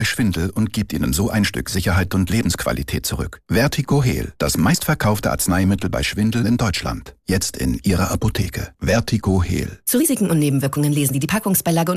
Schwindel und gibt Ihnen so ein Stück Sicherheit und Lebensqualität zurück. Vertigo-Heal, das meistverkaufte Arzneimittel bei Schwindel in Deutschland. Jetzt in Ihrer Apotheke. Vertigo-Heal. Zu Risiken und Nebenwirkungen lesen Sie die Packungsbeilage